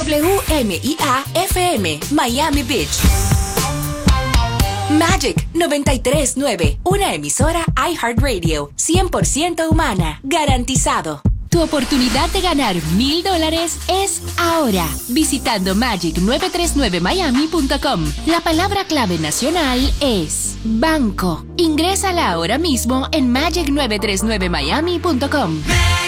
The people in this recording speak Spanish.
WMIA FM, Miami Beach. Magic 93.9, una emisora iHeartRadio, 100% humana, garantizado. Tu oportunidad de ganar $1,000 es ahora, visitando magic939miami.com. La palabra clave nacional es banco. Ingrésala ahora mismo en magic939miami.com.